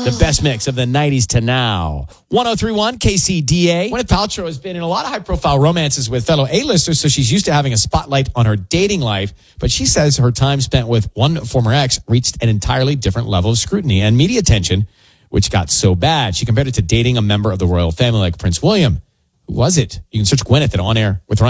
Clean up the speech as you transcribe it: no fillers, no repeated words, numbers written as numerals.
The best mix of the 90s to now. 1031 KCDA. Gwyneth Paltrow has been in a lot of high-profile romances with fellow A-listers, so she's used to having a spotlight on her dating life. But she says her time spent with one former ex reached an entirely different level of scrutiny and media attention, which got so bad. She compared it to dating a member of the royal family like Prince William. Who was it? You can search Gwyneth at On Air with Ryan.